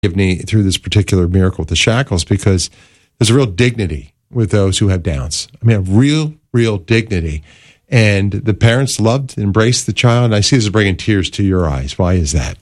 McGivney through this particular miracle with the shackles, because there's a real dignity with those who have Downs. I mean, a real dignity. And the parents loved, embraced the child. And I see this is bringing tears to your eyes. Why is that?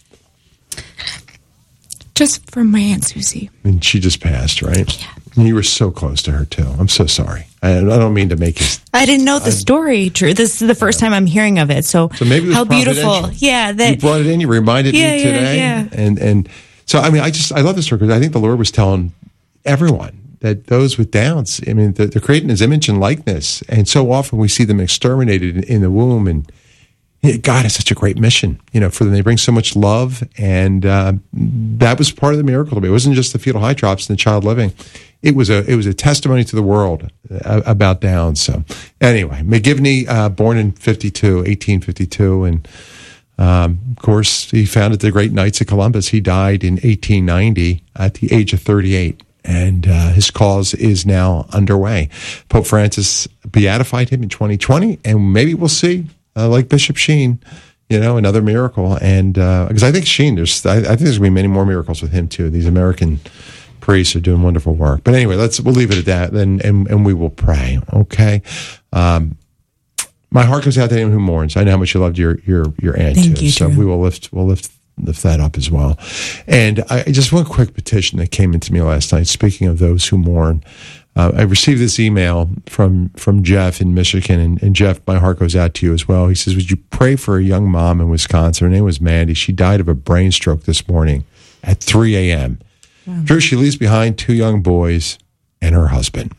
Just from my Aunt Susie. And she just passed, right? Yeah. And you were so close to her, too. I'm so sorry. I don't mean to make you... I didn't know the story, Drew. This is the first time I'm hearing of it. So maybe it was how beautiful. Yeah. You brought it in. You reminded me today. Yeah. And so, I mean, I love this story because I think the Lord was telling everyone that those with Downs, I mean, they're creating His image and likeness. And so often we see them exterminated in the womb. And God has such a great mission, for them. They bring so much love. And that was part of the miracle to me. It wasn't just the fetal high drops and the child living. It was a testimony to the world about Downs. So anyway, McGivney, born in 1852. And of course, he founded the Great Knights of Columbus. He died in 1890 at the age of 38. And his cause is now underway. Pope Francis beatified him in 2020, and maybe we'll see, like Bishop Sheen, another miracle. And because I think Sheen, I think there's going to be many more miracles with him too. These American priests are doing wonderful work. But anyway, we'll leave it at that, and we will pray. Okay. My heart goes out to anyone who mourns. I know how much you loved your aunt Thank too. You, so Drew. we'll lift that up as well. And just one quick petition that came into me last night, speaking of those who mourn. I received this email from Jeff in Michigan, and Jeff, my heart goes out to you as well. He says, would you pray for a young mom in Wisconsin? Her name was Mandy. She died of a brain stroke this morning at 3 a.m. Wow. Drew, she leaves behind 2 young boys and her husband.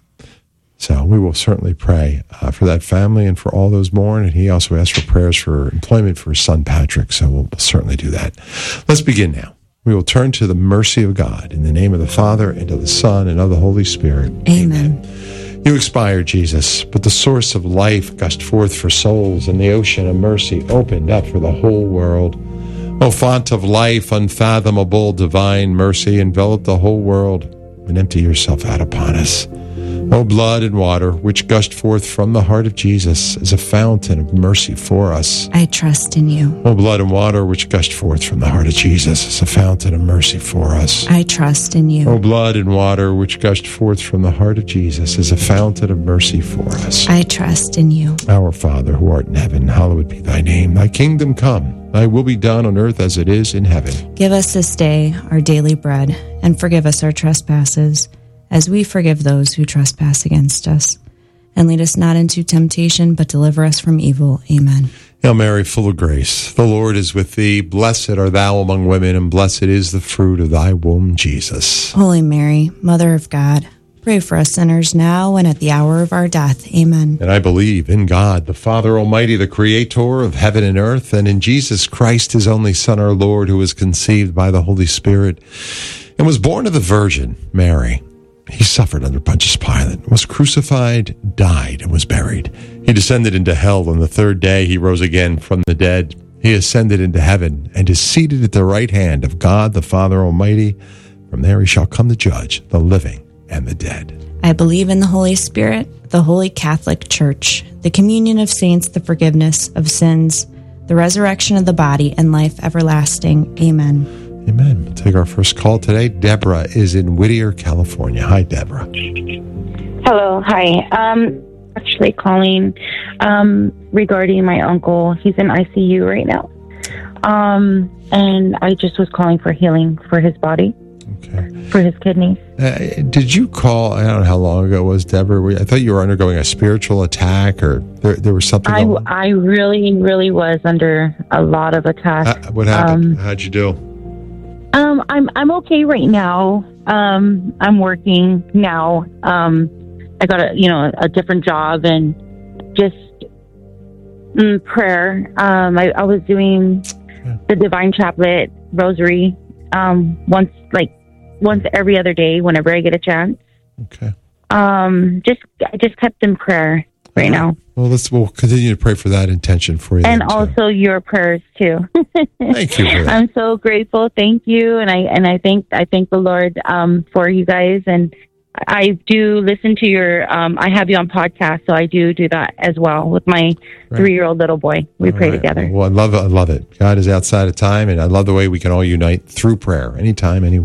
So we will certainly pray for that family and for all those mourn. And he also asked for prayers for employment for his son, Patrick. So we'll certainly do that. Let's begin now. We will turn to the mercy of God in the name of the Father and of the Son and of the Holy Spirit. Amen. You expired, Jesus, but the source of life gushed forth for souls, and the ocean of mercy opened up for the whole world. O font of life, unfathomable, divine mercy, envelop the whole world and empty yourself out upon us. O blood and water, which gushed forth from the heart of Jesus as a fountain of mercy for us. I trust in you. O blood and water, which gushed forth from the heart of Jesus as a fountain of mercy for us. I trust in you. O blood and water, which gushed forth from the heart of Jesus as a fountain of mercy for us. I trust in you. Our Father, who art in heaven, hallowed be thy name. Thy kingdom come, thy will be done on earth as it is in heaven. Give us this day our daily bread, and forgive us our trespasses, as we forgive those who trespass against us. And lead us not into temptation, but deliver us from evil. Amen. Hail Mary, full of grace, the Lord is with thee. Blessed art thou among women, and blessed is the fruit of thy womb, Jesus. Holy Mary, Mother of God, pray for us sinners now and at the hour of our death. Amen. And I believe in God, the Father Almighty, the Creator of heaven and earth, and in Jesus Christ, his only Son, our Lord, who was conceived by the Holy Spirit and was born of the Virgin Mary. He suffered under Pontius Pilate, was crucified, died, and was buried. He descended into hell. On the third day, he rose again from the dead. He ascended into heaven and is seated at the right hand of God, the Father Almighty. From there he shall come to judge the living and the dead. I believe in the Holy Spirit, the Holy Catholic Church, the communion of saints, the forgiveness of sins, the resurrection of the body, and life everlasting. Amen. Amen. We'll take our first call today. Deborah is in Whittier, California. Hi, Deborah. Hello. Hi. Actually calling regarding my uncle. He's in ICU right now. And I just was calling for healing for his body. Okay. For his kidneys. Did you call, I don't know how long ago it was, Deborah? I thought you were undergoing a spiritual attack, or there was something I really, really was under a lot of attack. What happened? How'd you do? I'm okay right now. I'm working now. I got a different job, and just prayer. I was doing the Divine Chaplet Rosary once every other day whenever I get a chance. Okay. I just kept in prayer right now. Well, we'll continue to pray for that intention for you. And also your prayers too. Thank you for that. I'm so grateful. Thank you. And I thank the Lord for you guys, and I do listen to your, I have you on podcast, so I do that as well with my 3-year-old little boy. We pray together. Well, I love it. God is outside of time, and I love the way we can all unite through prayer anytime, anywhere.